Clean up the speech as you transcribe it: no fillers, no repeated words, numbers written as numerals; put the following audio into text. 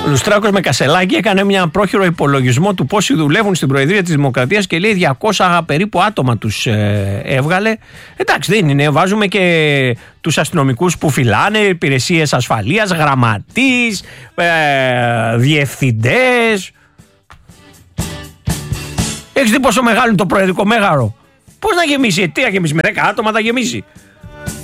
Λουστράκος με Κασελάκη έκανε μια πρόχειρο υπολογισμό του πόσοι δουλεύουν στην Προεδρία της Δημοκρατίας και λέει 200 περίπου άτομα τους έβγαλε. Εντάξει, δεν είναι. Βάζουμε και τους αστυνομικούς που φυλάνε, υπηρεσίες ασφαλείας, γραμματείς, διευθυντές. Έχεις δει πόσο μεγάλο είναι το προεδρικό μέγαρο? Πώς να γεμίσει? Τι να γεμίσει? Με 10 άτομα θα γεμίσει?